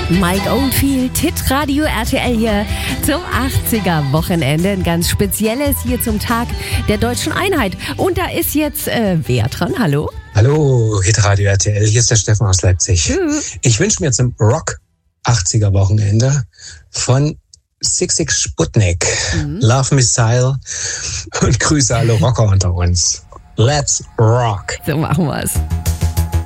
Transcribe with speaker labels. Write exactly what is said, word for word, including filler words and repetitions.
Speaker 1: Mike Oldfield, Hit-Radio R T L hier zum achtziger-Wochenende. Ein ganz spezielles hier zum Tag der Deutschen Einheit. Und da ist jetzt äh, wer dran? Hallo?
Speaker 2: Hallo, Hit-Radio R T L, hier ist der Steffen aus Leipzig.
Speaker 1: Tschüss.
Speaker 2: Ich wünsche mir zum Rock achtziger-Wochenende von Six Six Sputnik, mhm. Love Missile und Grüße alle Rocker unter uns. Let's rock!
Speaker 1: So machen wir's.